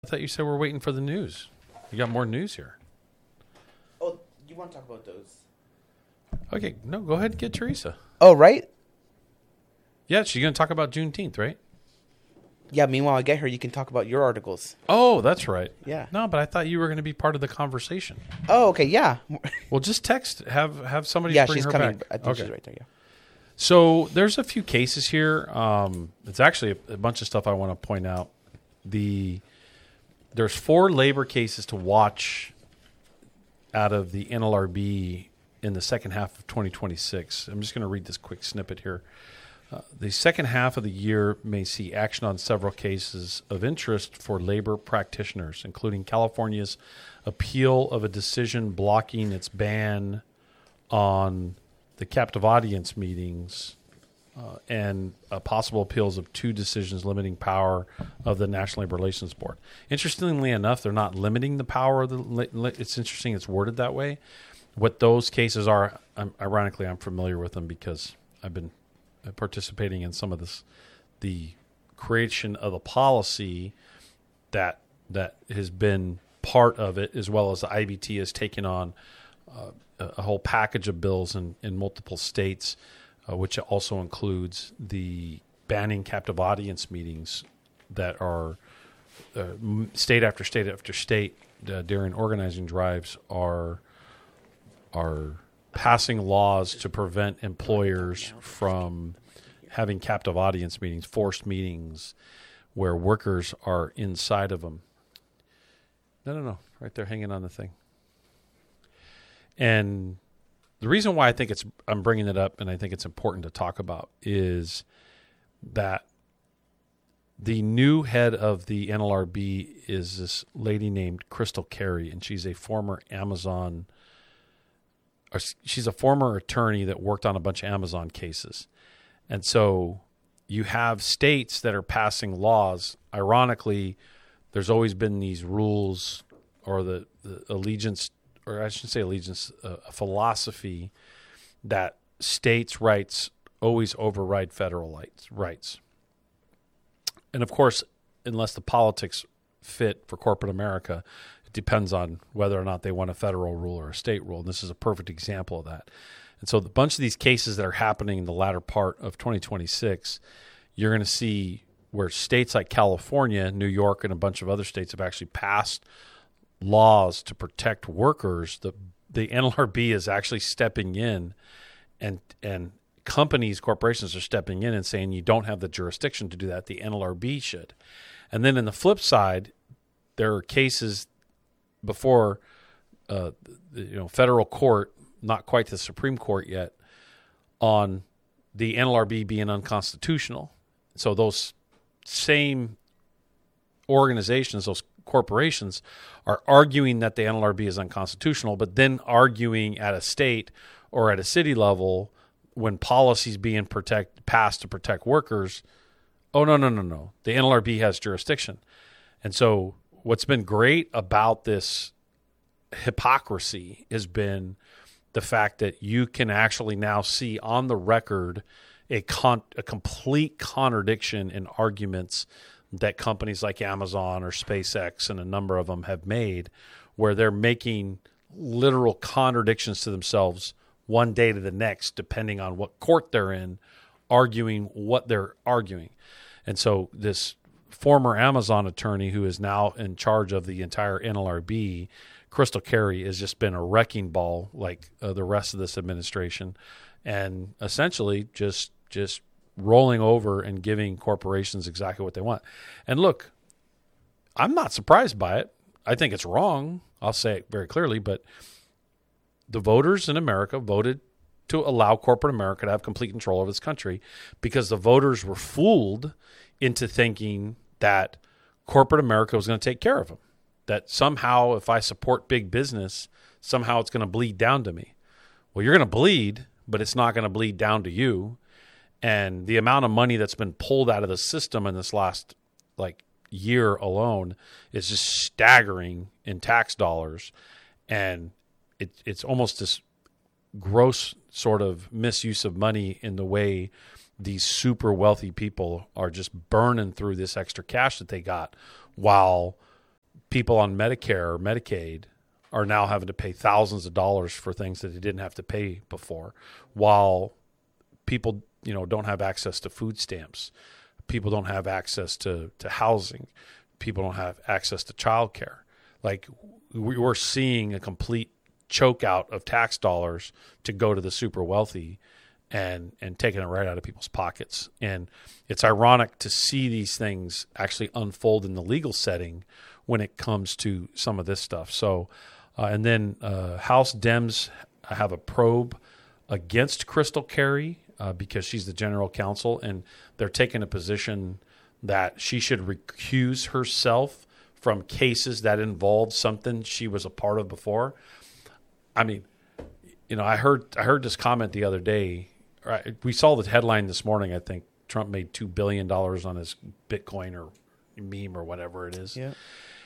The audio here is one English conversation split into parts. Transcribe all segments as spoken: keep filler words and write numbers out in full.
I thought you said we're waiting for the news. You got more news here. Oh, you want to talk about those? Okay, no, go ahead and get Teresa. Oh, right? Yeah, she's going to talk about Juneteenth, right? Yeah, meanwhile I get her, you can talk about your articles. Oh, that's right. Yeah. No, but I thought you were going to be part of the conversation. Oh, okay, yeah. Well, just text, have have somebody yeah, bring she's her coming. back. I think Okay. she's right there, yeah. So there's a few cases here. Um, it's actually a, a bunch of stuff I want to point out. The There's four labor cases to watch out of the N L R B in the second half of twenty twenty-six. I'm just going to read this quick snippet here. Uh, the second half of the year may see action on several cases of interest for labor practitioners, including California's appeal of a decision blocking its ban on the captive audience meetings uh, and uh, possible appeals of two decisions limiting power of the National Labor Relations Board. Interestingly enough, they're not limiting the power of the. It's interesting it's worded that way. What those cases are, I'm, ironically, I'm familiar with them because I've been participating in some of this, the creation of the policy that that has been part of it, as well as the I B T has taken on uh, a, a whole package of bills in, in multiple states, uh, which also includes the banning captive audience meetings that are uh, state after state after state uh, during organizing drives are are passing laws to prevent employers from having captive audience meetings, forced meetings, where workers are inside of them. No, no, no, right there hanging on the thing. And the reason why I think it's I'm bringing it up and I think it's important to talk about is that the new head of the N L R B is this lady named Crystal Carey, and she's a former Amazon She's a former attorney that worked on a bunch of Amazon cases. And so you have states that are passing laws. Ironically, there's always been these rules or the, the allegiance, or I shouldn't say allegiance, uh, a philosophy that states' rights always override federal rights. And of course, unless the politics fit for corporate America, it depends on whether or not they want a federal rule or a state rule. And this is a perfect example of that. And so the bunch of these cases that are happening in the latter part of twenty twenty-six, you're going to see where states like California, New York, and a bunch of other states have actually passed laws to protect workers. The the N L R B is actually stepping in, and and companies, corporations are stepping in and saying you don't have the jurisdiction to do that. The N L R B should. And then in the flip side, there are cases before uh, the, you know federal court, not quite the Supreme Court yet, on the N L R B being unconstitutional. So those same organizations, those corporations, are arguing that the N L R B is unconstitutional, but then arguing at a state or at a city level when policies being protect passed to protect workers, oh, no, no, no, no. The N L R B has jurisdiction. And so what's been great about this hypocrisy has been the fact that you can actually now see on the record a con- a complete contradiction in arguments that companies like Amazon or SpaceX and a number of them have made, where they're making literal contradictions to themselves one day to the next, depending on what court they're in, arguing what they're arguing. And so this former Amazon attorney who is now in charge of the entire N L R B, Crystal Carey, has just been a wrecking ball like uh, the rest of this administration, and essentially just just rolling over and giving corporations exactly what they want. And look, I'm not surprised by it. I think it's wrong. I'll say it very clearly, but the voters in America voted to allow corporate America to have complete control of this country because the voters were fooled into thinking that corporate America was going to take care of them, that somehow if I support big business, somehow it's going to bleed down to me. Well, you're going to bleed, but it's not going to bleed down to you. And the amount of money that's been pulled out of the system in this last like year alone is just staggering in tax dollars. And it, it's almost this gross sort of misuse of money in the way these super wealthy people are just burning through this extra cash that they got while people on Medicare or Medicaid are now having to pay thousands of dollars for things that they didn't have to pay before, while people, you know, don't have access to food stamps. People don't have access to, to housing. People don't have access to childcare. Like, we we're seeing a complete choke out of tax dollars to go to the super wealthy and, and taking it right out of people's pockets. And it's ironic to see these things actually unfold in the legal setting when it comes to some of this stuff. So, uh, and then uh, House Dems have a probe against Crystal Carey uh, because she's the general counsel, and they're taking a position that she should recuse herself from cases that involved something she was a part of before. I mean, you know, I heard I heard this comment the other day. Right, we saw the headline this morning. I think Trump made two billion dollars on his Bitcoin or meme or whatever it is. Yeah.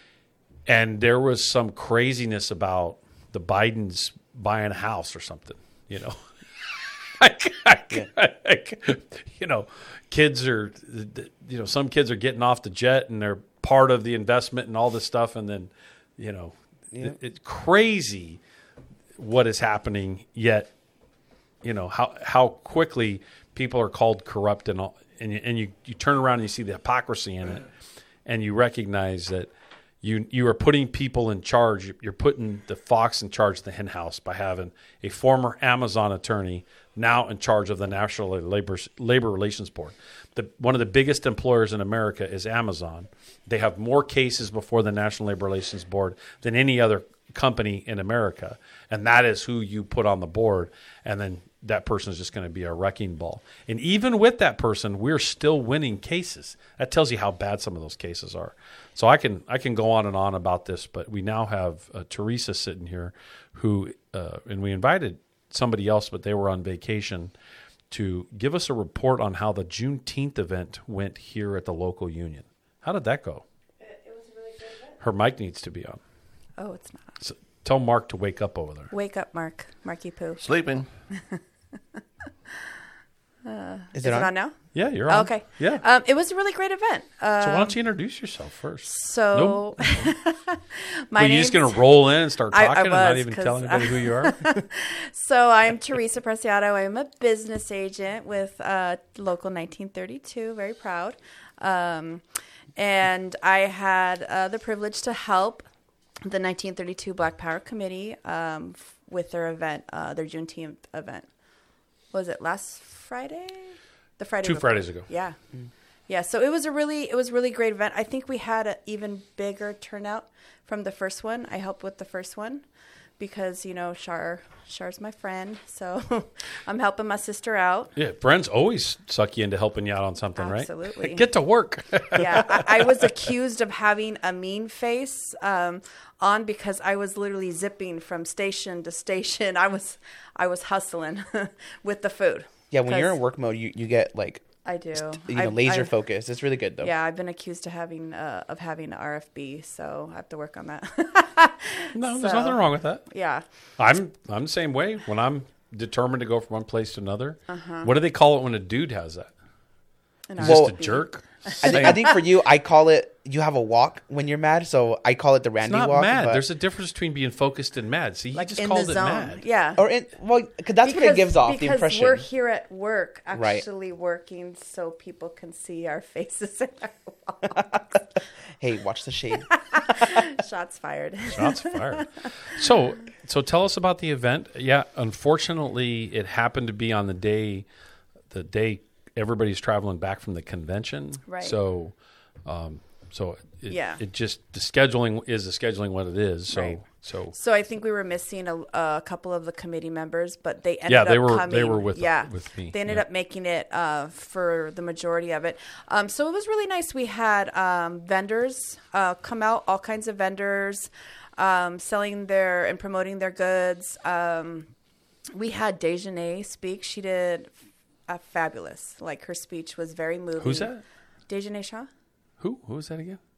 And there was some craziness about the Bidens buying a house or something, you know. like, like, like, you know, kids are, you know, some kids are getting off the jet and they're part of the investment and all this stuff. And then, you know, Yeah. it, it's crazy what is happening, yet, you know, how how quickly people are called corrupt and all, and you, and you, you turn around and you see the hypocrisy in it, and you recognize that you you are putting people in charge. You're putting the fox in charge of the hen house by having a former Amazon attorney now in charge of the National Labor Labor Relations Board. The, one of the biggest employers in America is Amazon. They have more cases before the National Labor Relations Board than any other company in America, and that is who you put on the board, and then that person is just going to be a wrecking ball. And even with that person, we're still winning cases. That tells you how bad some of those cases are. So I can I can go on and on about this, but we now have uh, Teresa sitting here, who uh, and we invited somebody else, but they were on vacation, to give us a report on how the Juneteenth event went here at the local union. How did that go? It, it was a really good event. Her mic needs to be on. Oh, it's not. So tell Mark to wake up over there. Wake up, Mark. Marky Poo. Sleeping. Uh, Is is it it on? on now? Yeah, you're Oh, on. okay. Yeah. Um, it was a really great event. Um, So why don't you introduce yourself first? So, my Were you name's, just going to roll in and start I- I talking and not was, even 'cause tell anybody who you are? So I'm Teresa Preciado. I'm a business agent with uh, Local nineteen thirty-two. Very proud. Um, and I had uh, the privilege to help the nineteen thirty-two Black Power Committee um, f- with their event, uh, their Juneteenth event. Was it last Friday? The Friday Two before. Fridays ago. Yeah. Yeah, so it was a really it was a really great event. I think we had an even bigger turnout from the first one. I helped with the first one because, you know, Shar Shar's my friend, so I'm helping my sister out. Yeah, friends always suck you into helping you out on something, Absolutely. right? Get to work. Yeah, I, I was accused of having a mean face um, on because I was literally zipping from station to station. I was I was hustling with the food. Yeah, when you're in 'Cause work mode, you, you get like I do. you know I've- laser I've- focused. It's really good though. Yeah, I've been accused of having uh, of having an R F B, so I have to work on that. No, there's So- nothing wrong with that. Yeah. I'm I'm the same way. When I'm determined to go from one place to another, Uh-huh. what do they call it when a dude has that? An Is R F B. just a jerk? I think, I think for you, I call it you have a walk when you're mad, so I call it the It's Randy not walk. mad. but- There's a difference between being focused and mad. See, he Like just in called the it zone. mad. Yeah. or in, well, because that's what it gives off the because impression. we're here at work, Right. actually working, so people can see our faces and our walks. Hey, watch the shade. Shots fired. Shots fired. So, so tell us about the event. Yeah, unfortunately, it happened to be on the day, the day everybody's traveling back from the convention. Right. So, um, so it, Yeah. it just the scheduling is the scheduling what it is. So, Right. so So I think we were missing a, a couple of the committee members, but they ended Yeah, up they were- coming. they were with- yeah, with me, They ended yeah. up making it uh, for the majority of it. Um, so it was really nice. We had um, vendors uh, come out, all kinds of vendors um, selling their and promoting their goods. Um, we had Dejanay speak. She did uh, fabulous. Like her speech was very moving. who's that? Dejanay Shaw. Who? Who is that again?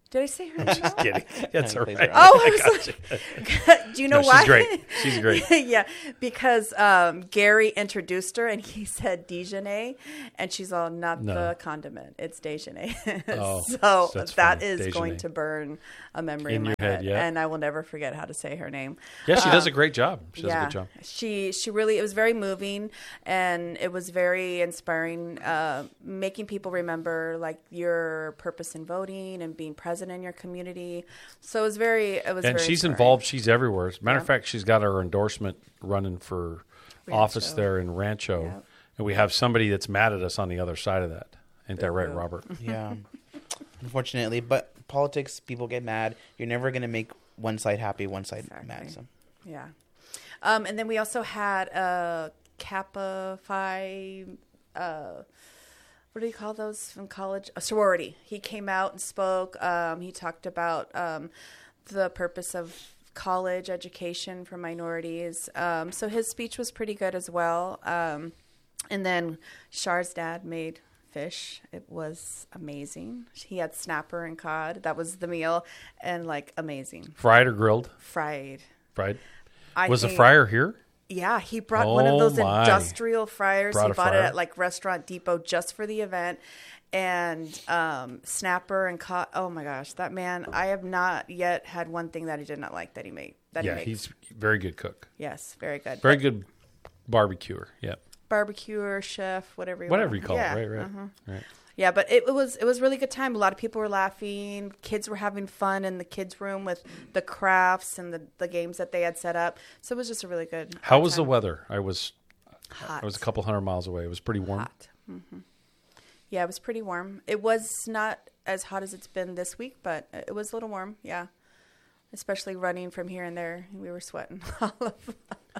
Did I say her name? Just kidding. That's all Plays right. around. Oh, I was like, do you know No, why? she's great. She's great. Yeah, because um, Gary introduced her and he said Dijonais, and she's all, not No. the condiment, it's Dijonais. Oh, so that's that funny. is going Dijonais. to burn a memory in, In my your head, yeah. and I will never forget how to say her name. Yeah, she does Um, a great job. She does yeah, a good job. she she really, it was very moving, and it was very inspiring, uh, making people remember like your purpose in voting and being present in your community. So it was very, it was And very she's inspiring. involved. She's everywhere. As a matter of Yeah. fact, she's got her endorsement running for Rancho. office there in Rancho. Yep. And we have somebody that's mad at us on the other side of that. Ain't that right, Boo-hoo. Robert? Yeah, unfortunately, but politics, people get mad. You're never gonna make one side happy, one side Exactly. mad. So Yeah. Um, and then we also had a Kappa Phi, uh, what do you call those in college? A sorority. He came out and spoke. Um, he talked about um, the purpose of college education for minorities. Um, so his speech was pretty good as well. Um, and then Char's dad made fish. It was amazing. He had snapper and cod. That was the meal, and like amazing. Fried or grilled? Fried. Fried. I Was the think- fryer here? Yeah, he brought one of Oh, those my. industrial fryers. Brought he a bought fryer? it at like Restaurant Depot just for the event. And um, snapper and cod. Oh my gosh, that man! I have not yet had one thing that I did not like that he made. That Yeah, he makes. he's a very good cook. Yes, very good. Very good barbecuer. Yeah. Barbecuer, chef, whatever you Whatever want. you call yeah. it. Right, right. uh-huh. Right. Yeah, but it, it was it was really good time. A lot of people were laughing. Kids were having fun in the kids' room with the crafts and the, the games that they had set up. So it was just a really good. How good was the time. weather? I was Hot. I was a couple hundred miles away. It was pretty warm. Hot. hmm Yeah, it was pretty warm. It was not as hot as it's been this week, but it was a little warm. Yeah, especially running from here and there, we were sweating all of us.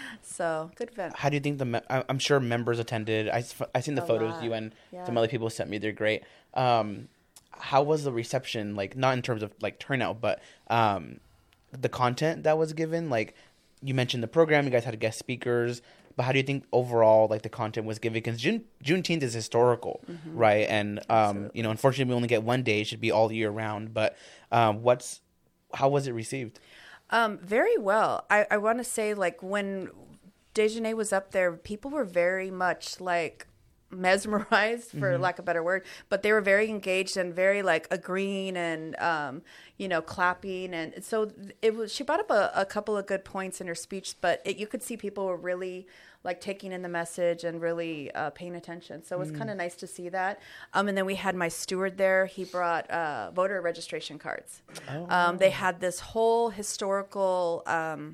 So good event. how do you think the? Me- I- I'm sure members attended. I s- I seen the A photos lot. you and Yeah. some other people sent me. They're great. Um, how was the reception? Like, not in terms of like turnout, but um, the content that was given. Like, you mentioned the program. You guys had guest speakers. But how do you think overall, like, the content was given? Because June Juneteenth is historical, right? And um, you know, unfortunately, we only get one day. It should be all year round. But um, what's how was it received? Um, very well. I, I want to say, like, when Dejanay was up there, people were very much like mesmerized, for Mm-hmm. lack of a better word, but they were very engaged and very like agreeing and um, you know, clapping, and so it was. She brought up a, a couple of good points in her speech, but it, you could see people were really like taking in the message and really uh, paying attention. So it was Mm. kind of nice to see that. Um, and then we had my steward there. He brought uh, voter registration cards. Oh. Um, they had this whole historical um,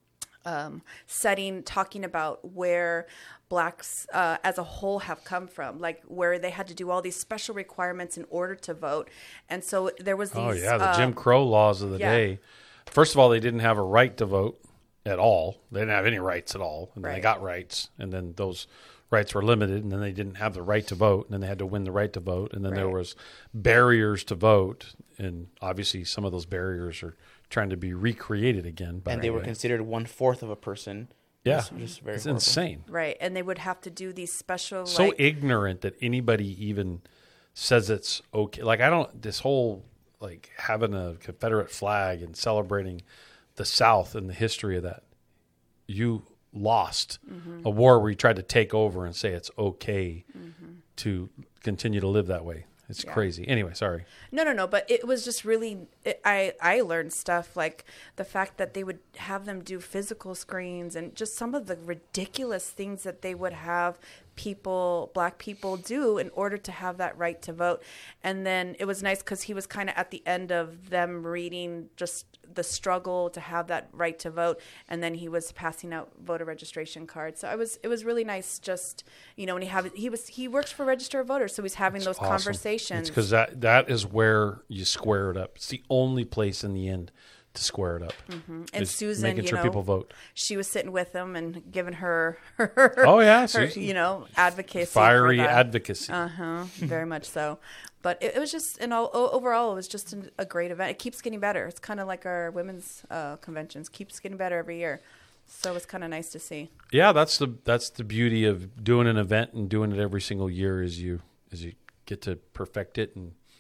um, setting talking about where blacks uh, as a whole have come from, like where they had to do all these special requirements in order to vote. And so there was these. Oh yeah, the um, Jim Crow laws of the yeah. day. First of all, they didn't have a right to vote at all. They didn't have any rights at all, and then they Right. got rights, and then those rights were limited, and then they didn't have the right to vote, and then they had to win the right to vote, and then there Right. was barriers to vote, and obviously some of those barriers are trying to be recreated again. But And they were anyway. considered one fourth of a person. yeah, Just, just very it's horrible. insane. Right, and they would have to do these special. So like, ignorant that anybody even says it's okay. Like I don't this whole like having a Confederate flag and celebrating the South and the history of that. You lost Mm-hmm. a war where you tried to take over and say it's okay Mm-hmm. to continue to live that way. It's Yeah. crazy. Anyway, sorry. No, no, no. But it was just really. It, I I learned stuff like the fact that they would have them do physical screens and just some of the ridiculous things that they would have people, black people, do in order to have that right to vote. And then it was nice because he was kind of at the end of them reading just the struggle to have that right to vote, and then he was passing out voter registration cards. So I was. It was really nice. Just you know, when he have he was he works for Register of Voters, so he's having those Awesome. conversations. It's because that that is where you square it up. It's the only place in the end to square it up. And is Susan, making you sure know, people vote. she was sitting with him and giving her, her Oh, yeah, her, Susan. you know, advocacy, Fiery for that. advocacy. Uh huh, very much so. But it, it was just, and all, o- overall, it was just an, a great event. It keeps getting better. It's kind of like our women's uh, conventions, keeps getting better every year. So it's kind of nice to see. Yeah, that's the that's the beauty of doing an event and doing it every single year is you is you get to perfect it and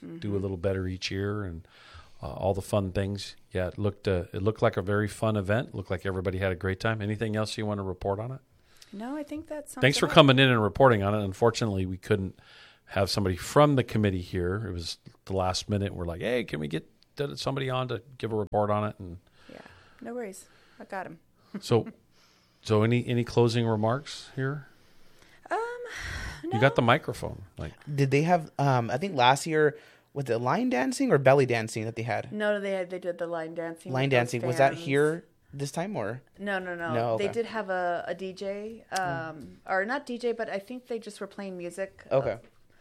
mm-hmm. do a little better each year and uh, all the fun things. Yeah, it looked uh, it looked like a very fun event. It looked like everybody had a great time. Anything else you want to report on it? No, I think that's. Thanks for coming in and reporting on it. Unfortunately, we couldn't have somebody from the committee here. It was the last minute. We're like, hey, can we get somebody on to give a report on it? And yeah, no worries. I got him. so, so any any closing remarks here? Um, no. You got the microphone. Like, did they have? Um, I think last year was it line dancing or belly dancing that they had? No, they had, they did the line dancing. Line dancing was that here this time or? No, no, no. No, okay. They did have a, a D J, um, mm. or not D J, but I think they just were playing music. Okay. Uh,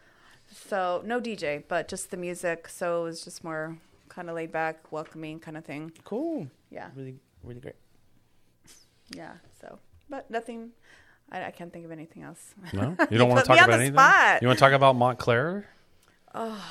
so no D J, but just the music. So it was just more kind of laid back, welcoming kind of thing. Cool. Yeah. Really, really great. Yeah. So, but nothing. I, I can't think of anything else. No, you don't want to talk about anything. Spot. You want to talk about Montclair? Oh,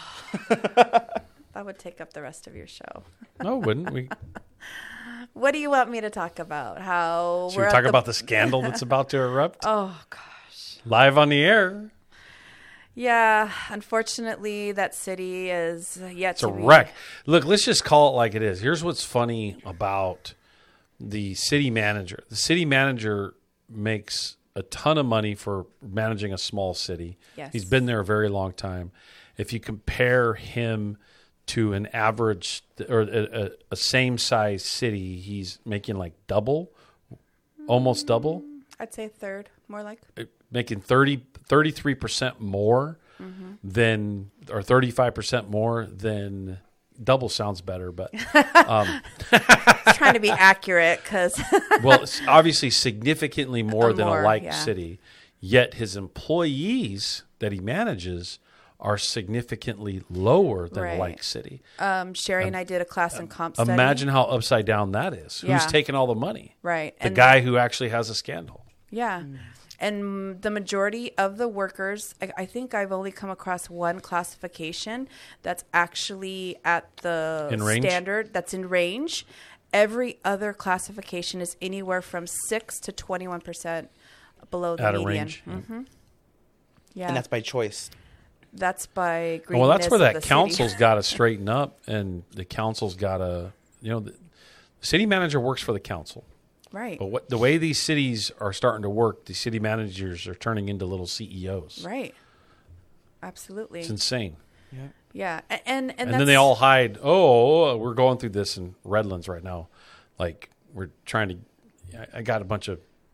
that would take up the rest of your show. No, it wouldn't we? What do you want me to talk about? How Should we're we talk the... about the scandal that's about to erupt? Oh gosh, live on the air. Yeah, unfortunately, that city is yet it's to a be... wreck. Look, let's just call it like it is. Here's what's funny about the city manager. The city manager makes a ton of money for managing a small city. Yes. He's been there a very long time. If you compare him to an average or a, a, a same size city, he's making like double, almost double. I'd say a third, more like. Making thirty, thirty-three percent more mm-hmm. than, or thirty-five percent more than, double sounds better, but. Um, trying to be accurate because. Well, it's obviously significantly more a than more, a like yeah. city, yet his employees that he manages are significantly lower than right. a like city. Um, Sherry um, and I did a class in comp study. Imagine how upside down that is. Yeah. Who's taking all the money? Right. The and guy who actually has a scandal. Yeah. Mm. And the majority of the workers, I, I think I've only come across one classification that's actually at the in range? standard, that's in range. Every other classification is anywhere from six to twenty-one percent below the at median. A range. Mm-hmm. Yeah. And that's by choice. That's by greenness. Well, that's where that of the council's got to straighten up, and the council's got to, you know, the city manager works for the council. Right. But what the way these cities are starting to work, the city managers are turning into little C E Os. Right. Absolutely. It's insane. Yeah. Yeah. And and, and, and then they all hide. Oh, we're going through this in Redlands right now. Like we're trying to. I, I got a bunch of.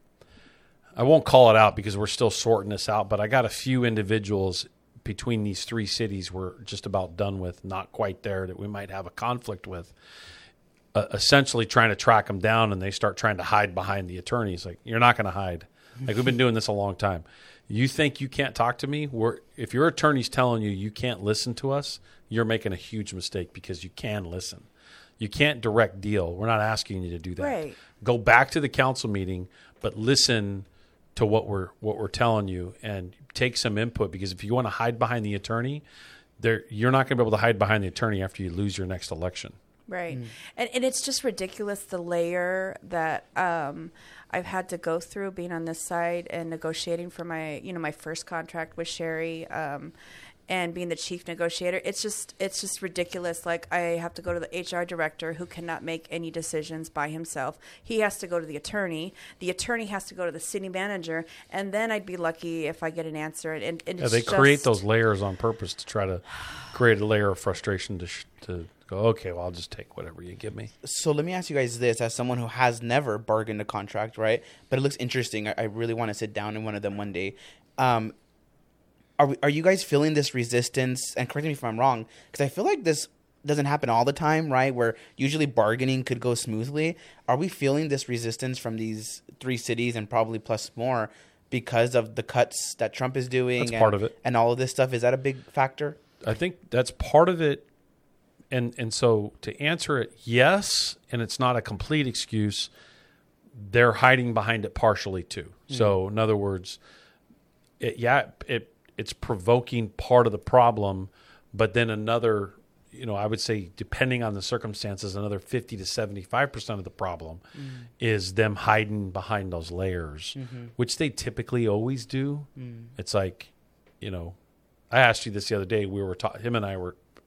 I won't call it out because we're still sorting this out. But I got a few individuals between these three cities we're just about done with, not quite there, that we might have a conflict with. Uh, essentially trying to track them down, and they start trying to hide behind the attorneys. Like, you're not going to hide. Like, we've been doing this a long time. You think you can't talk to me? We're, if your attorney's telling you you can't listen to us, you're making a huge mistake because you can listen. You can't direct deal. We're not asking you to do that. Right. Go back to the council meeting, but listen to what we're what we're telling you and take some input, because if you want to hide behind the attorney, there you're not going to be able to hide behind the attorney after you lose your next election. Right. Mm. And and it's just ridiculous, the layer that um, I've had to go through being on this side and negotiating for my, you know, my first contract with Sherry um, and being the chief negotiator. It's just it's just ridiculous. Like, I have to go to the H R director, who cannot make any decisions by himself. He has to go to the attorney. The attorney has to go to the city manager. And then I'd be lucky if I get an answer. And, and yeah, it's they just, create those layers on purpose to try to create a layer of frustration to sh- to go, okay, well, I'll just take whatever you give me. So let me ask you guys this, as someone who has never bargained a contract, right? But it looks interesting. I, I really want to sit down in one of them one day. Um, are we, are you guys feeling this resistance? And correct me if I'm wrong, because I feel like this doesn't happen all the time, right? Where usually bargaining could go smoothly. Are we feeling this resistance from these three cities and probably plus more because of the cuts that Trump is doing? That's and, part of it. And all of this stuff. Is that a big factor? I think that's part of it. And and so to answer it, yes, and it's not a complete excuse. They're hiding behind it partially too. Mm-hmm. So in other words, it, yeah, it it's provoking part of the problem, but then another, you know, I would say depending on the circumstances, another fifty to seventy-five percent of the problem mm-hmm. is them hiding behind those layers, mm-hmm. which they typically always do. Mm-hmm. It's like, you know, I asked you this the other day. We were ta- him and I were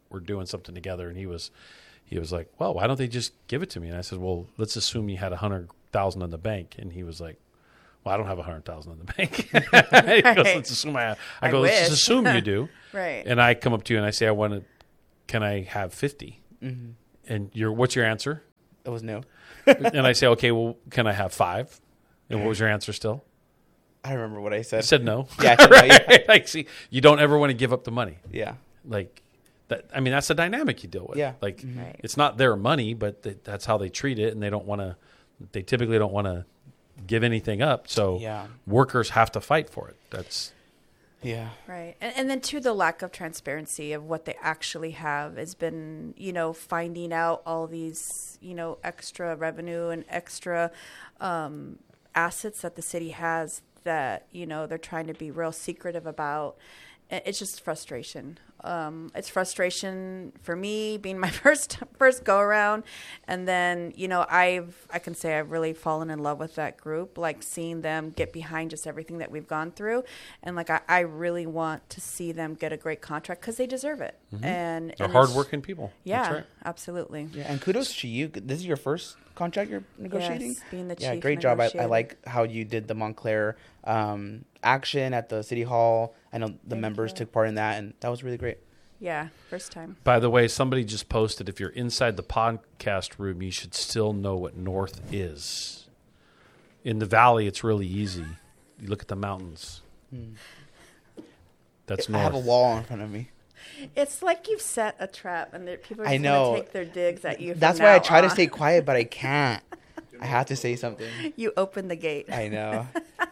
we're doing something together, and he was he was like, well, why don't they just give it to me? And I said, well, let's assume you had a hundred thousand in the bank, and he was like, well, I don't have a hundred thousand in the bank. He goes, let's assume I, I, I go, let's just wish. assume you do. Right. And I come up to you and I say, I want to, can I have fifty? Mm-hmm. And you're, what's your answer? It was no. And I say, okay, well, can I have five? And what was your answer still? I don't remember what I I said. said no. Yeah, I said no, yeah. Like, see, you don't ever want to give up the money. Yeah. Like that. I mean, that's the dynamic you deal with. Yeah. Like Right. it's not their money, but they, that's how they treat it. And they don't want to, they typically don't want to give anything up. So Yeah. workers have to fight for it. That's, Yeah. Right. And, and then, too, the lack of transparency of what they actually have has been, you know, finding out all these, you know, extra revenue and extra um, assets that the city has that, you know, they're trying to be real secretive about. I- It's just frustration. Um, it's frustration for me being my first first go around, and then you know I've I can say I've really fallen in love with that group. Like seeing them get behind just everything that we've gone through, and like I, I really want to see them get a great contract because they deserve it. Mhm. And they're and it's- hardworking people. Yeah, That's right. absolutely. Yeah. And kudos to you. This is your first contract you're negotiating? Yes, being the Yeah, chief great job. I, I negotiator. like how you did the Montclair um, action at the city hall. I know the Thank members you. took part in that, and that was really great. Yeah, first time. By the way, somebody just posted, if you're inside the podcast room, you should still know what north is. In the valley, it's really easy. You look at the mountains. Hmm. That's I north. have a wall in front of me. It's like you've set a trap, and there- people are I just know. going to take their digs at you. from That's why I now try to on. stay quiet, but I can't. I have to say something. You open the gate. I know.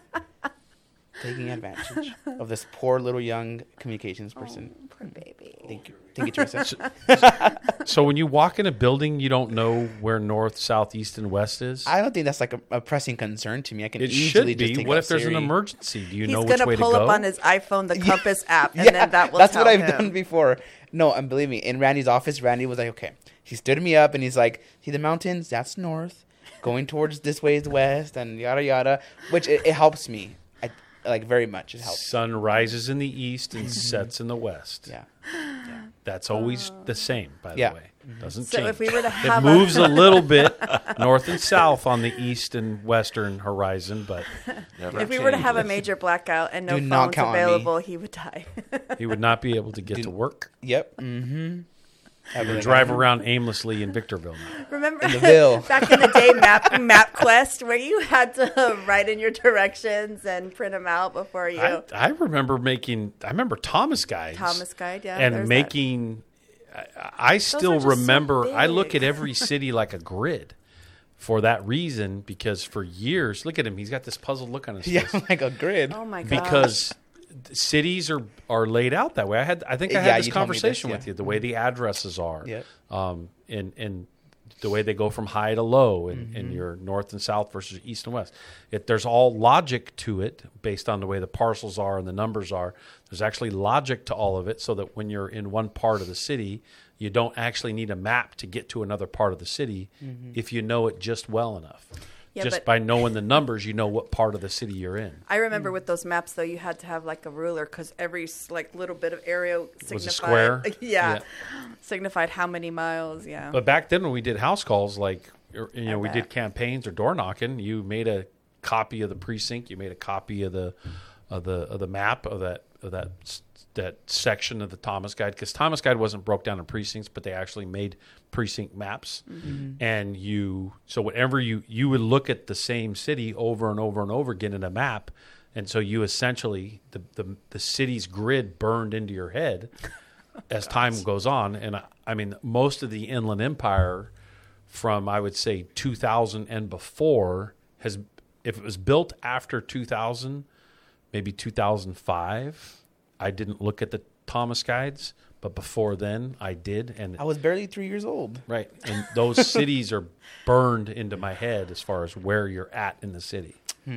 Taking advantage of this poor little young communications person. Oh, poor baby. Thank you. Thank you, Teresa. So when you walk in a building, you don't know where north, south, east, and west is? I don't think that's like a, a pressing concern to me. I can It easily should just be. take What out if there's Siri. an emergency? Do you He's know gonna which way to pull go? up on his iPhone the compass app, and Yeah, then that will that's tell what I've him. done before. No, and believe me, in Randy's office, Randy was like, okay. He stood me up and he's like, see the mountains? That's north. Going towards this way is west, and yada yada. Which it, it helps me, I, like very much. It helps. Sun rises in the east and sets in the west. Yeah. That's always the same, by the Yeah. way. Doesn't So change. if we were to It have moves a, a little bit north and south on the east and western horizon, but Never if we were to have a changes. major blackout and no Do not phones count on me. available, he would die. he would not be able to get Do- to work. Yep. Mm-hmm. He would drive around aimlessly in Victorville now. Remember In the Ville. back in the day, Map MapQuest, where you had to write in your directions and print them out before you. I, I remember making, I remember Thomas Guides. Thomas Guide, yeah, And there's making, I, I still are just so remember, I look big. at every city like a grid for that reason, because for years, look at him, he's got this puzzled look on his Yeah, face. like a grid. Oh my god! Because cities are, are laid out that way. I had, I think I had Yeah, this you told me this, conversation yeah. with you, the way the addresses are. Yep. Um, and, and the way they go from high to low and, Mm-hmm. and your north and south versus east and west. It, there's all logic to it based on the way the parcels are and the numbers are. There's actually logic to all of it, so that when you're in one part of the city, you don't actually need a map to get to another part of the city if you know it just well enough. Yeah, just but- by knowing the numbers, you know what part of the city you're in. I remember with those maps though, you had to have like a ruler because every s- like little bit of area signified Was a square? Yeah, Yeah. signified how many miles. Yeah. But back then, when we did house calls, like or, you know, I we bet. did campaigns or door knocking. You made a copy of the precinct. You made a copy of the of the of the map of that of that s- that section of the Thomas Guide, because Thomas Guide wasn't broke down in precincts, but they actually made precinct maps. And you, so whenever you you would look at the same city over and over and over again in a map, and so you essentially the the, the city's grid burned into your head as time goes on. And I, I mean, most of the Inland Empire from, I would say, two thousand and before has, if it was built after two thousand, maybe two thousand five, I didn't look at the Thomas Guides, but before then I did. And I was barely three years old. right, and those cities are burned into my head as far as where you're at in the city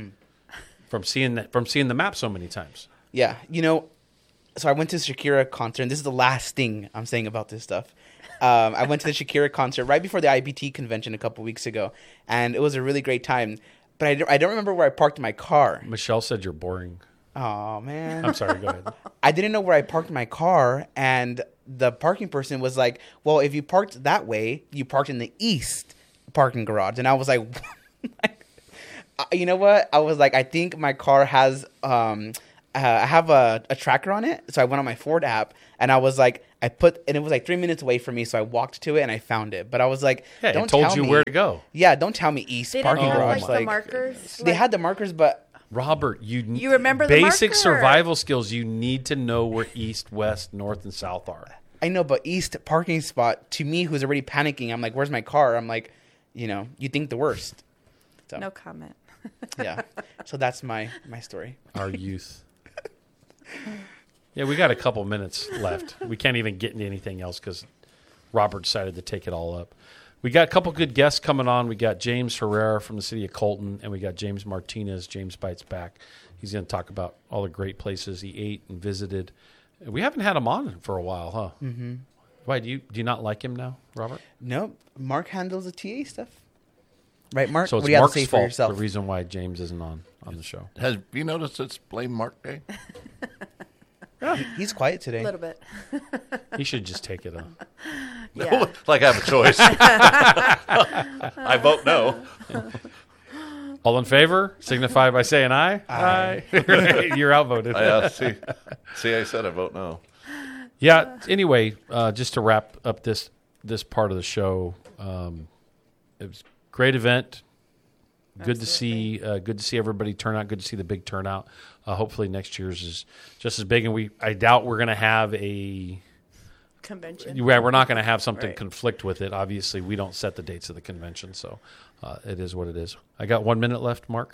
from seeing that, from seeing the map so many times. Yeah, you know, so I went to the Shakira concert, and this is the last thing I'm saying about this stuff. Um, I went to the Shakira concert right before the I B T convention a couple weeks ago, and it was a really great time. But I don't, I don't remember where I parked my car. Michelle said you're boring. Oh, man. I'm sorry. Go ahead. I didn't know where I parked my car, and the parking person was like, well, if you parked that way, you parked in the east parking garage. And I was like, you know what? I was like, I think my car has, um, uh, I have a, a tracker on it. So I went on my Ford app and I was like, I put, and it was like three minutes away from me. So I walked to it and I found it. But I was like, yeah, don't it told tell you me, where to go. Yeah, don't tell me east They parking didn't have, garage. like, Like, the markers. they Like- had the markers, but Robert, you You remember the basic marker. survival skills. You need to know where east, west, north, and south are. I know, but east parking spot to me, who's already panicking, I'm like, where's my car? I'm like, you know, you think the worst. So, No comment. yeah. So that's my my story. Our youth. Yeah, we got a couple minutes left. We can't even get into anything else because Robert decided to take it all up. We got a couple good guests coming on. We got James Herrera from the city of Colton, and we got James Martinez. James Bites Back. He's going to talk about all the great places he ate and visited. We haven't had him on for a while, huh? Mm-hmm. Why do you do you not like him now, Robert? Nope. Mark handles the T A stuff. Right, Mark? So it's what do you have Mark's to say for fault. yourself? The reason why James isn't on on the show. Has you noticed it's Blame Mark Day? He- He's quiet today. A little bit. He should just take it on. Yeah. Like I have a choice. I vote no. All in favor, signify by saying aye. Aye. You're outvoted. I, uh, see, see, I said I vote no. Yeah. Anyway, uh, just to wrap up this this part of the show, um, it was a great event. Good to see. Uh, good to see everybody turn out. Good to see the big turnout. Uh, hopefully next year's is just as big. And we, I doubt we're going to have a. Convention. Yeah, we're not going to have something Right. conflict with it. Obviously, we don't set the dates of the convention, so uh, it is what it is. I got one minute left, Mark.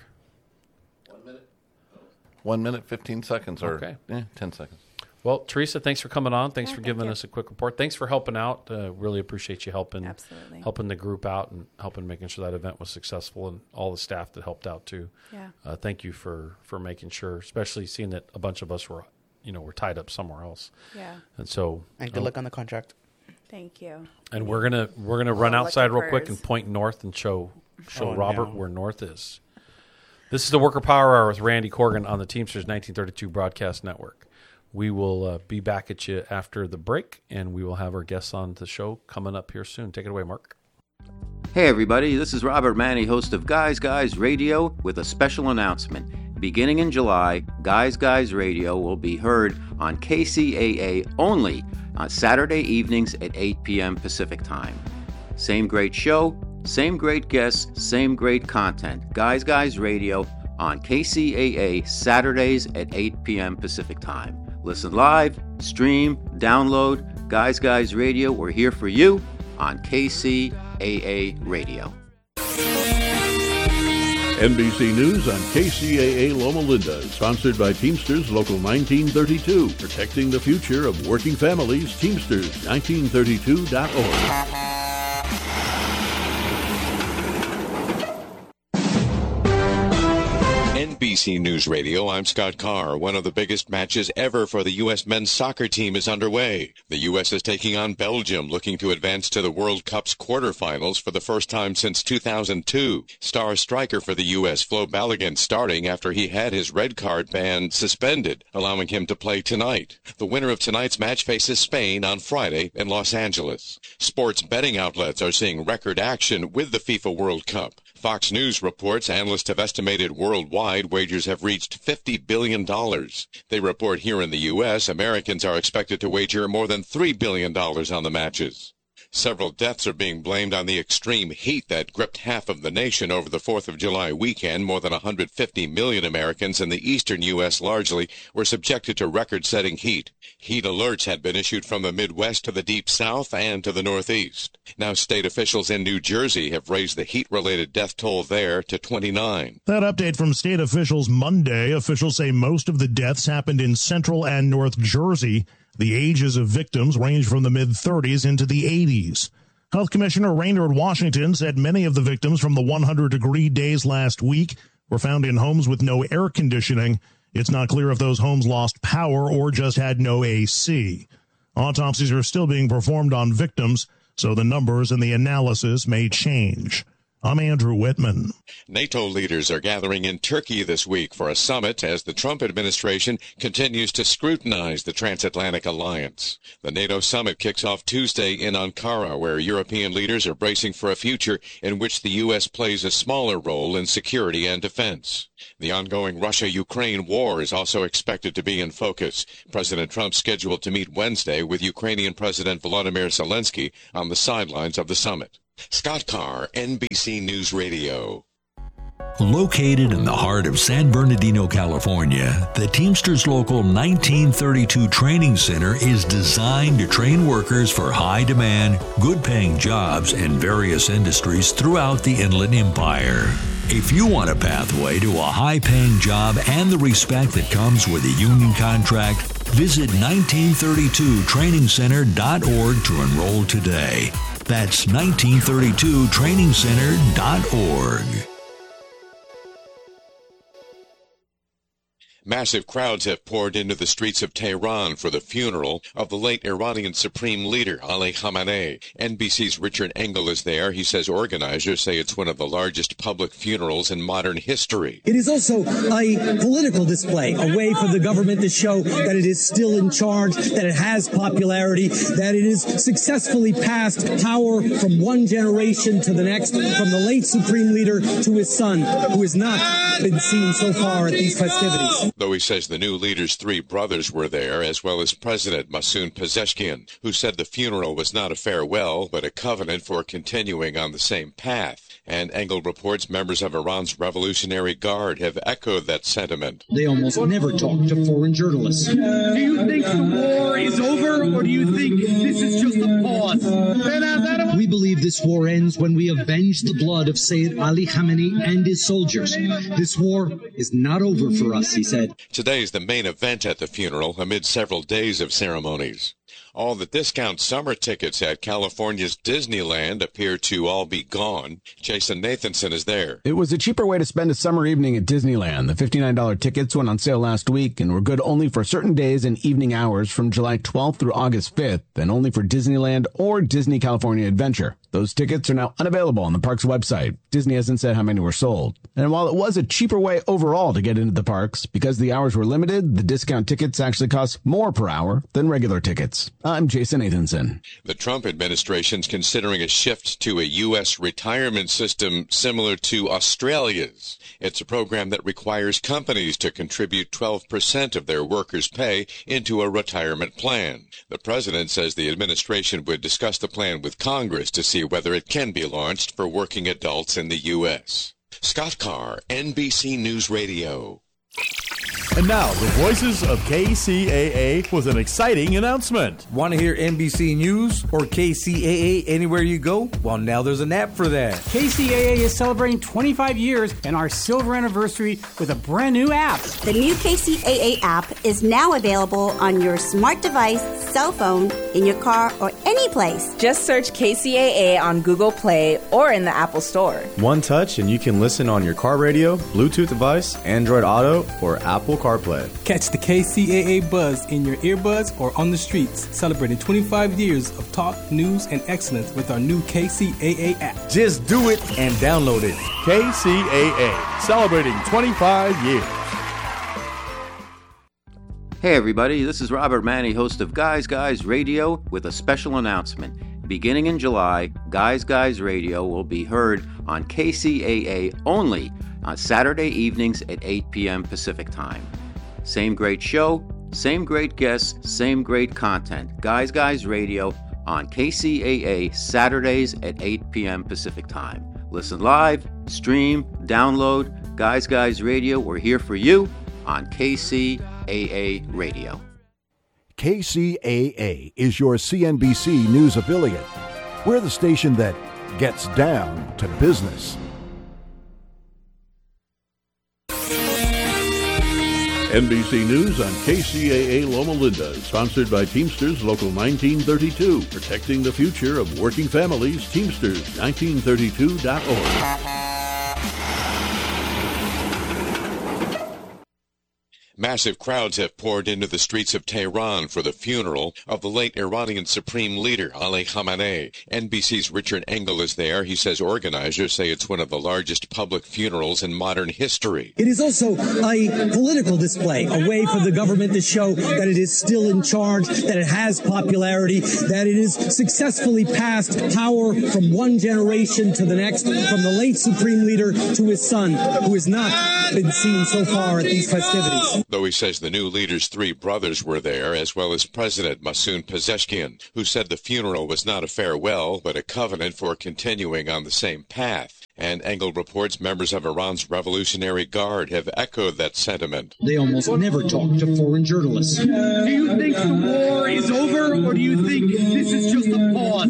One minute, fifteen seconds, or Okay. eh, ten seconds. Well, Teresa, thanks for coming on. Thanks Yeah, for thank giving you. us a quick report. Thanks for helping out. Uh, really appreciate you helping, Absolutely. helping the group out and helping making sure that event was successful, and all the staff that helped out too. Yeah. Uh, thank you for for making sure, especially seeing that a bunch of us were, you know, were tied up somewhere else, Yeah. and so. And good uh, luck on the contract. Thank you. And we're gonna we're gonna run Well, lucky outside real quick prayers. and point north and show show Oh, Robert no. where north is. This is the Worker Power Hour with Randy Corgan on the Teamsters nineteen thirty-two Broadcast Network. We will uh, be back at you after the break, and we will have our guests on the show coming up here soon. Take it away, Mark. Hey everybody, this is Robert Manny, host of Guys Guys Radio, with a special announcement. Beginning in July, Guys Guys Radio will be heard on K C A A only on Saturday evenings at eight p.m. Pacific Time. Same great show, same great guests, same great content. Guys Guys Radio on K C A A Saturdays at eight p.m. Pacific Time. Listen live, stream, download. Guys Guys Radio, we're here for you on K C A A Radio. N B C News on K C A A Loma Linda, sponsored by Teamsters Local nineteen thirty-two, protecting the future of working families. Teamsters nineteen thirty-two dot org. N B C News Radio, I'm Scott Carr. One of the biggest matches ever for the U S men's soccer team is underway. The U S is taking on Belgium, looking to advance to the World Cup's quarterfinals for the first time since two thousand two. Star striker for the U S, Flo Balogun, starting after he had his red card ban suspended, allowing him to play tonight. The winner of tonight's match faces Spain on Friday in Los Angeles. Sports betting outlets are seeing record action with the FIFA World Cup. Fox News reports analysts have estimated worldwide wagers have reached fifty billion dollars. They report here in the U S, Americans are expected to wager more than three billion dollars on the matches. Several deaths are being blamed on the extreme heat that gripped half of the nation over the fourth of July weekend. More than one hundred fifty million Americans in the eastern U S largely were subjected to record-setting heat. Heat alerts had been issued from the Midwest to the Deep South and to the Northeast. Now state officials in New Jersey have raised the heat-related death toll there to twenty-nine. That update from state officials Monday. Officials say most of the deaths happened in Central and North Jersey. The ages of victims range from the mid-thirties into the eighties. Health Commissioner Raynard Washington said many of the victims from the one hundred degree days last week were found in homes with no air conditioning. It's not clear if those homes lost power or just had no A C. Autopsies are still being performed on victims, so the numbers and the analysis may change. I'm Andrew Whitman. NATO leaders are gathering in Turkey this week for a summit as the Trump administration continues to scrutinize the transatlantic alliance. The NATO summit kicks off Tuesday in Ankara, where European leaders are bracing for a future in which the U S plays a smaller role in security and defense. The ongoing Russia-Ukraine war is also expected to be in focus. President Trump scheduled to meet Wednesday with Ukrainian President Volodymyr Zelensky on the sidelines of the summit. Scott Carr, N B C News Radio. Located in the heart of San Bernardino, California, the Teamsters Local nineteen thirty-two Training Center is designed to train workers for high-demand, good-paying jobs in various industries throughout the Inland Empire. If you want a pathway to a high-paying job and the respect that comes with a union contract, visit nineteen thirty-two training center dot org to enroll today. That's nineteen thirty-two training center dot org. Massive crowds have poured into the streets of Tehran for the funeral of the late Iranian Supreme Leader Ali Khamenei. N B C's Richard Engel is there. He says organizers say it's one of the largest public funerals in modern history. It is also a political display, a way for the government to show that it is still in charge, that it has popularity, that it has successfully passed power from one generation to the next, from the late Supreme Leader to his son, who has not been seen so far at these festivities. Though he says the new leader's three brothers were there, as well as President Masoud Pezeshkian, who said the funeral was not a farewell, but a covenant for continuing on the same path. And Engel reports members of Iran's Revolutionary Guard have echoed that sentiment. They almost never talk to foreign journalists. Do you think the war is over, or do you think this is just a pause? We believe this war ends when we avenge the blood of Sayyid Ali Khamenei and his soldiers. This war is not over for us, he said. Today is the main event at the funeral amid several days of ceremonies. All the discount summer tickets at California's Disneyland appear to all be gone. Jason Nathanson is there. It was a cheaper way to spend a summer evening at Disneyland. The fifty-nine dollars tickets went on sale last week and were good only for certain days and evening hours from July twelfth through August fifth, and only for Disneyland or Disney California Adventure. Those tickets are now unavailable on the park's website. Disney hasn't said how many were sold. And while it was a cheaper way overall to get into the parks, because the hours were limited, the discount tickets actually cost more per hour than regular tickets. I'm Jason Nathanson. The Trump administration's considering a shift to a U S retirement system similar to Australia's. It's a program that requires companies to contribute twelve percent of their workers' pay into a retirement plan. The president says the administration would discuss the plan with Congress to see whether it can be launched for working adults in the U S. Scott Carr, N B C News Radio. And now, the voices of K C A A with an exciting announcement. Want to hear N B C News or K C A A anywhere you go? Well, now there's an app for that. K C A A is celebrating twenty-five years and our silver anniversary with a brand new app. The new K C A A app is now available on your smart device, cell phone, in your car, or any place. Just search K C A A on Google Play or in the Apple Store. One touch and you can listen on your car radio, Bluetooth device, Android Auto, or Apple CarPlay. Catch the K C A A buzz in your earbuds or on the streets, celebrating twenty-five years of talk, news, and excellence with our new K C A A app. Just do it and download it. K C A A, celebrating twenty-five years. Hey everybody, this is Robert Manny, host of Guys Guys Radio, with a special announcement. Beginning in July, Guys Guys Radio will be heard on K C A A only on Saturday evenings at eight p.m. Pacific Time. Same great show, same great guests, same great content. Guys Guys Radio on K C A A Saturdays at eight p.m. Pacific Time. Listen live, stream, download. Guys Guys Radio, we're here for you on K C A A Radio. K C A A is your C N B C News affiliate. We're the station that gets down to business. N B C News on K C A A Loma Linda, sponsored by Teamsters Local nineteen thirty-two, protecting the future of working families. Teamsters nineteen thirty-two dot org. Massive crowds have poured into the streets of Tehran for the funeral of the late Iranian Supreme Leader Ali Khamenei. N B C's Richard Engel is there. He says organizers say it's one of the largest public funerals in modern history. It is also a political display, a way for the government to show that it is still in charge, that it has popularity, that it has successfully passed power from one generation to the next, from the late Supreme Leader to his son, who has not been seen so far at these festivities. Though he says the new leader's three brothers were there, as well as President Masoud Pezeshkian, who said the funeral was not a farewell, but a covenant for continuing on the same path. And Engel reports members of Iran's Revolutionary Guard have echoed that sentiment. They almost never talk to foreign journalists. Do you think the war is over, or do you think this is just a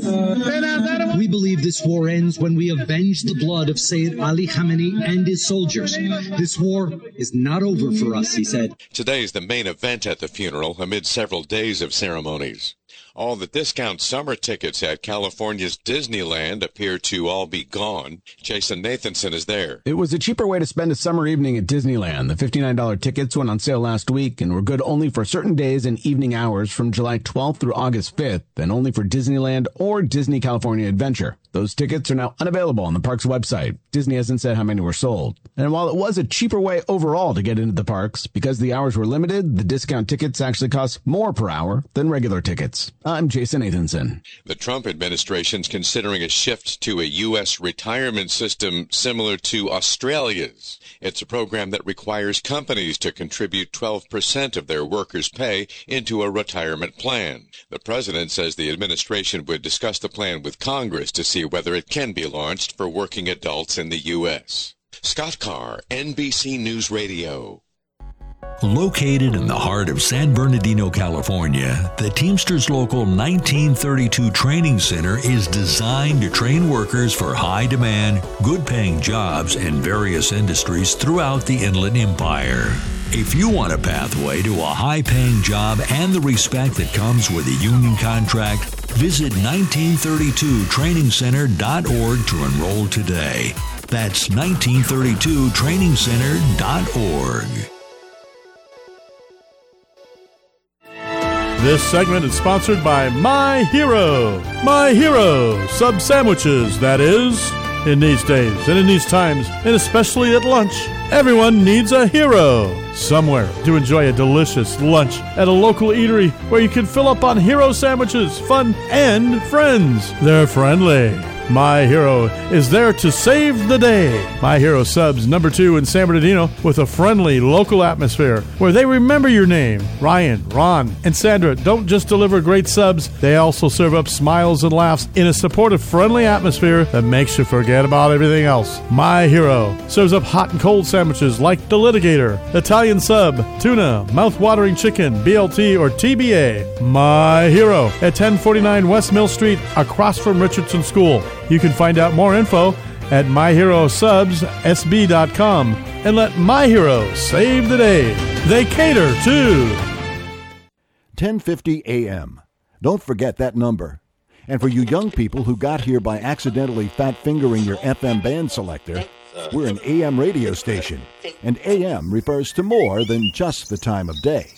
pause? We believe this war ends when we avenge the blood of Sayyid Ali Khamenei and his soldiers. This war is not over for us, he said. Today is the main event at the funeral, amid several days of ceremonies. All the discount summer tickets at California's Disneyland appear to all be gone. Jason Nathanson is there. It was a cheaper way to spend a summer evening at Disneyland. The fifty-nine dollars tickets went on sale last week and were good only for certain days and evening hours from July twelfth through August fifth, and only for Disneyland or Disney California Adventure. Those tickets are now unavailable on the park's website. Disney hasn't said how many were sold. And while it was a cheaper way overall to get into the parks, because the hours were limited, the discount tickets actually cost more per hour than regular tickets. I'm Jason Nathanson. The Trump administration's considering a shift to a U S retirement system similar to Australia's. It's a program that requires companies to contribute twelve percent of their workers' pay into a retirement plan. The president says the administration would discuss the plan with Congress to see whether it can be launched for working adults in the U S. Scott Carr, N B C News Radio. Located in the heart of San Bernardino, California, the Teamsters Local nineteen thirty-two Training Center is designed to train workers for high-demand, good-paying jobs in various industries throughout the Inland Empire. If you want a pathway to a high-paying job and the respect that comes with a union contract, visit nineteen thirty-two training center dot org to enroll today. That's nineteen thirty-two training center dot org. This segment is sponsored by My Hero. My Hero sub sandwiches, that is. In these days and in these times, and especially at lunch, everyone needs a hero. Somewhere to enjoy a delicious lunch at a local eatery where you can fill up on hero sandwiches, fun, and friends. They're friendly. My Hero is there to save the day. My Hero subs number two in San Bernardino with a friendly local atmosphere where they remember your name. Ryan, Ron, and Sandra don't just deliver great subs, they also serve up smiles and laughs in a supportive, friendly atmosphere that makes you forget about everything else. My Hero serves up hot and cold sandwiches like the Litigator, Italian sub, tuna, mouth-watering chicken, B L T, or T B A. My Hero at ten forty-nine West Mill Street across from Richardson School. You can find out more info at my hero subs s b dot com and let My Hero save the day. They cater too. ten fifty a.m. Don't forget that number. And for you young people who got here by accidentally fat-fingering your F M band selector, we're an A M radio station, and A M refers to more than just the time of day.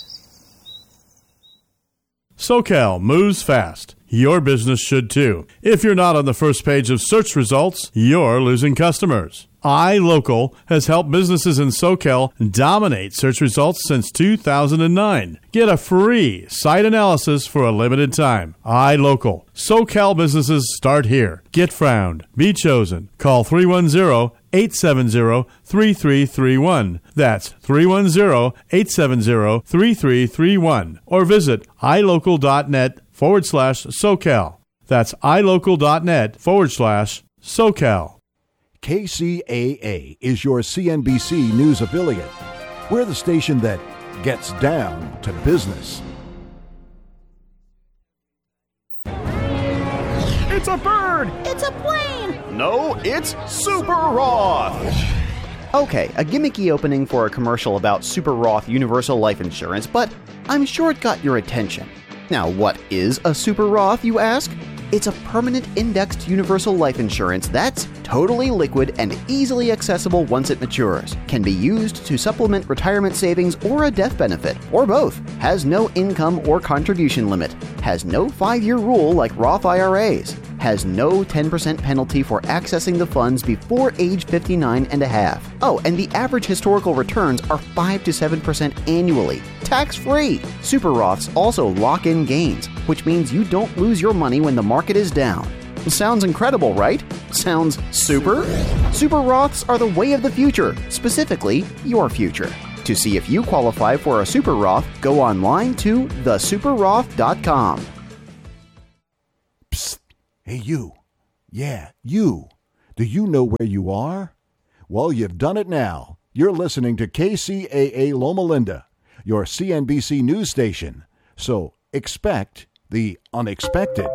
SoCal moves fast. Your business should too. If you're not on the first page of search results, you're losing customers. iLocal has helped businesses in SoCal dominate search results since two thousand nine. Get a free site analysis for a limited time. iLocal. SoCal businesses start here. Get found. Be chosen. Call three one zero, eight seven zero, three three three one. That's three one zero, eight seven zero, three three three one. Or visit ilocal.net forward slash SoCal. That's ilocal.net forward slash SoCal. K C A A is your C N B C news affiliate. We're the station that gets down to business. It's a bird! It's a plane! No, it's Super Roth! Okay, a gimmicky opening for a commercial about Super Roth Universal Life Insurance, but I'm sure it got your attention. Now, what is a Super Roth, you ask? It's a permanent indexed universal life insurance that's totally liquid and easily accessible once it matures. Can be used to supplement retirement savings or a death benefit, or both. Has no income or contribution limit. Has no five-year rule like Roth I R As. Has no ten percent penalty for accessing the funds before age fifty-nine and a half. Oh, and the average historical returns are five to seven percent annually, tax-free. Super Roths also lock in gains, which means you don't lose your money when the market is down. Sounds incredible, right? Sounds super? Super Roths are the way of the future, specifically your future. To see if you qualify for a Super Roth, go online to the super roth dot com. Psst. Hey, you. Yeah, you. Do you know where you are? Well, you've done it now. You're listening to K C A A Loma Linda, your C N B C news station. So expect the unexpected.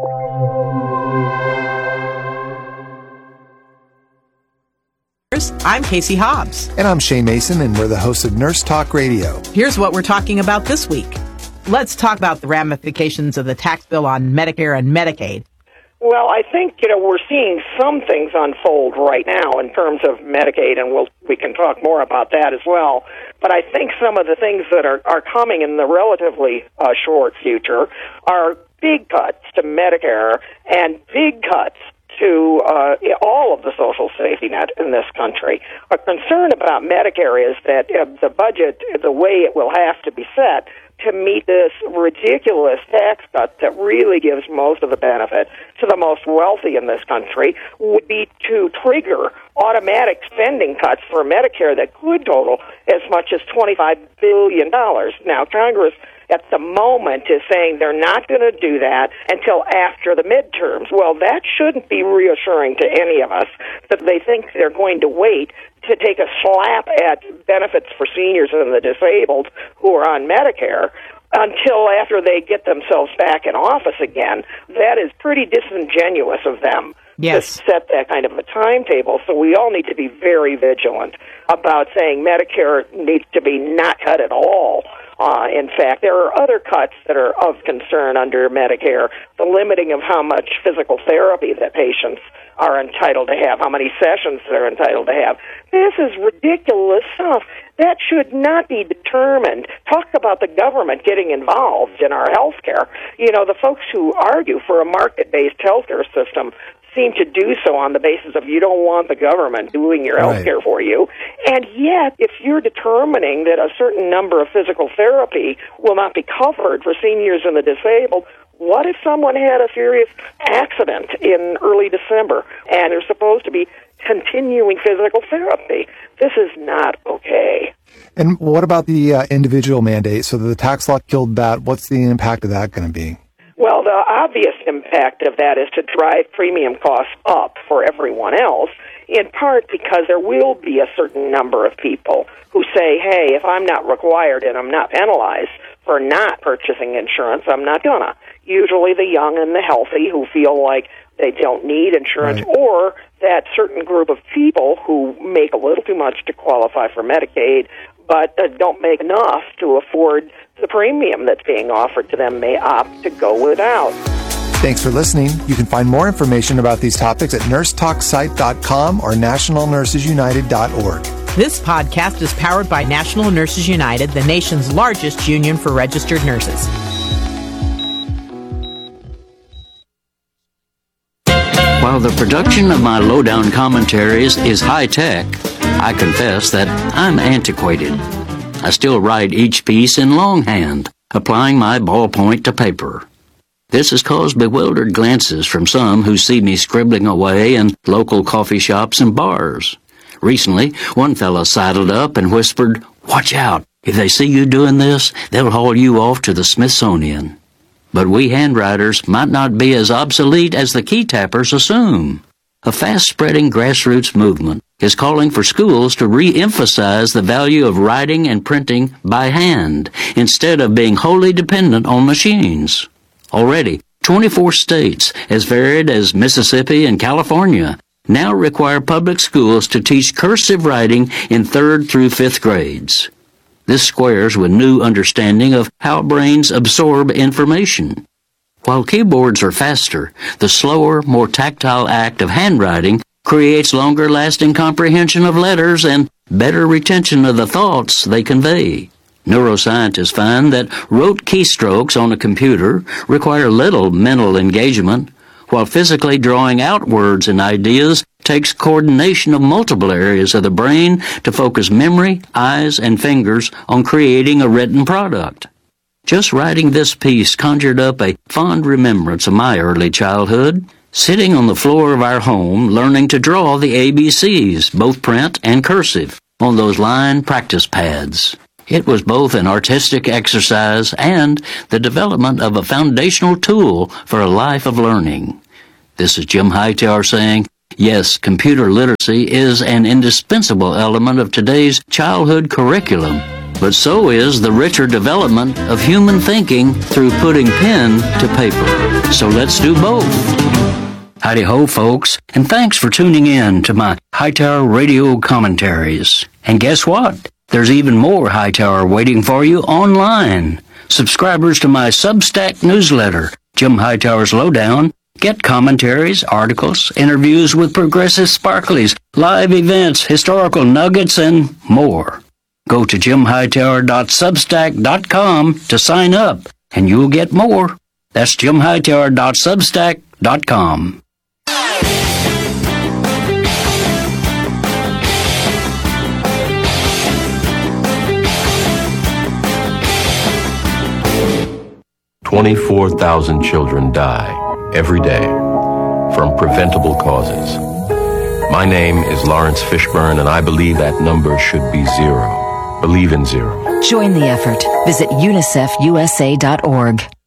I'm Casey Hobbs. And I'm Shane Mason, and we're the hosts of Nurse Talk Radio. Here's what we're talking about this week. Let's talk about the ramifications of the tax bill on Medicare and Medicaid. Well, I think, you know, we're seeing some things unfold right now in terms of Medicaid, and we'll, we can talk more about that as well. But I think some of the things that are, are coming in the relatively uh, short future are big cuts to Medicare and big cuts to uh, all of the social safety net in this country. A concern about Medicare is that uh, the budget, the way it will have to be set to meet this ridiculous tax cut that really gives most of the benefit to the most wealthy in this country, would be to trigger automatic spending cuts for Medicare that could total as much as twenty-five billion dollars. Now, Congress at the moment is saying they're not going to do that until after the midterms. Well, that shouldn't be reassuring to any of us that they think they're going to wait to take a slap at benefits for seniors and the disabled who are on Medicare until after they get themselves back in office again. That is pretty disingenuous of them yes. to set that kind of a timetable. So we all need to be very vigilant about saying Medicare needs to be not cut at all. Uh, in fact, there are other cuts that are of concern under Medicare, the limiting of how much physical therapy that patients are entitled to have, how many sessions they're entitled to have. This is ridiculous stuff. That should not be determined. Talk about the government getting involved in our health care. You know, the folks who argue for a market-based health care system seem to do so on the basis of you don't want the government doing your health care for you. And yet, if you're determining that a certain number of physical therapy will not be covered for seniors and the disabled, what if someone had a serious accident in early December and they're supposed to be continuing physical therapy? This is not okay. And what about the uh, individual mandate? So the tax law killed that. What's the impact of that going to be? Well, the obvious impact of that is to drive premium costs up for everyone else, in part because there will be a certain number of people who say, hey, if I'm not required and I'm not penalized for not purchasing insurance, I'm not gonna. Usually the young and the healthy who feel like they don't need insurance, right. Or that certain group of people who make a little too much to qualify for Medicaid but uh, don't make enough to afford the premium that's being offered to them may opt to go without. Thanks for listening. You can find more information about these topics at nurse talk site dot com or national nurses united dot org. This podcast is powered by National Nurses United, the nation's largest union for registered nurses. While the production of my lowdown commentaries is high-tech, I confess that I'm antiquated. I still write each piece in longhand, applying my ballpoint to paper. This has caused bewildered glances from some who see me scribbling away in local coffee shops and bars. Recently, one fellow sidled up and whispered, "Watch out. If they see you doing this, they'll haul you off to the Smithsonian." But we handwriters might not be as obsolete as the key tappers assume. A fast-spreading grassroots movement is calling for schools to re-emphasize the value of writing and printing by hand instead of being wholly dependent on machines. Already, twenty-four states, as varied as Mississippi and California, now require public schools to teach cursive writing in third through fifth grades. This squares with new understanding of how brains absorb information. While keyboards are faster, the slower, more tactile act of handwriting creates longer-lasting comprehension of letters and better retention of the thoughts they convey. Neuroscientists find that rote keystrokes on a computer require little mental engagement, while physically drawing out words and ideas takes coordination of multiple areas of the brain to focus memory, eyes, and fingers on creating a written product. Just writing this piece conjured up a fond remembrance of my early childhood, sitting on the floor of our home learning to draw the A B Cs, both print and cursive, on those line practice pads. It was both an artistic exercise and the development of a foundational tool for a life of learning. This is Jim Hightower saying, yes, computer literacy is an indispensable element of today's childhood curriculum, but so is the richer development of human thinking through putting pen to paper. So let's do both. Howdy ho, folks, and thanks for tuning in to my Hightower Radio commentaries. And guess what? There's even more Hightower waiting for you online. Subscribers to my Substack newsletter, Jim Hightower's Lowdown, get commentaries, articles, interviews with progressive sparklies, live events, historical nuggets, and more. Go to jim hightower dot substack dot com to sign up, and you'll get more. That's jim hightower dot substack dot com. twenty-four thousand children die every day from preventable causes. My name is Lawrence Fishburne, and I believe that number should be zero. Believe in zero. Join the effort. Visit unicef u s a dot org.